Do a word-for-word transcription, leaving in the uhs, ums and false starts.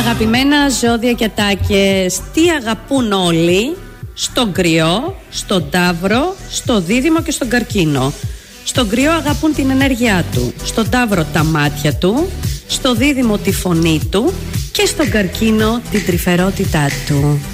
Αγαπημένα ζώδια και ατάκες, τι αγαπούν όλοι? Στον Κρυό, στον Ταύρο, στο Δίδυμο και στον Καρκίνο. Στον Κρυό αγαπούν την ενέργειά του, στον Ταύρο τα μάτια του, στο Δίδυμο τη φωνή του και στον Καρκίνο την τρυφερότητά του.